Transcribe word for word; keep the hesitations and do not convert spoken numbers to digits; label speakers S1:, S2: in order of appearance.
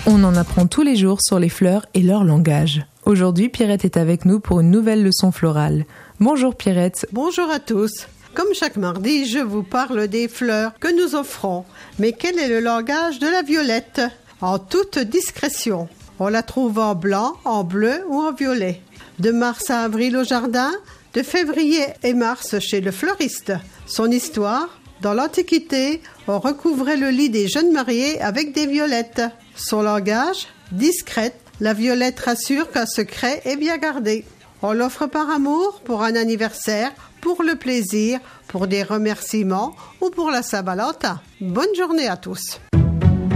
S1: On en apprend tous les jours sur les fleurs et leur langage. Aujourd'hui, Pierrette est avec nous pour une nouvelle leçon florale. Bonjour Pierrette.
S2: Bonjour à tous. Comme chaque mardi, je vous parle des fleurs que nous offrons. Mais quel est le langage de la violette? En toute discrétion. On la trouve en blanc, en bleu ou en violet. De mars à avril au jardin, de février et mars chez le fleuriste. Son histoire, dans l'Antiquité, on recouvrait le lit des jeunes mariés avec des violettes. Son langage, discrète, la violette rassure qu'un secret est bien gardé. On l'offre par amour, pour un anniversaire, pour le plaisir, pour des remerciements ou pour la Saint-Valentin. Bonne journée à tous.